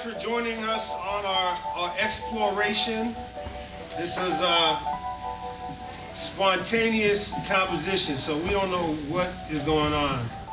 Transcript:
for joining us on our exploration. This is a spontaneous composition, so we don't know what is going on.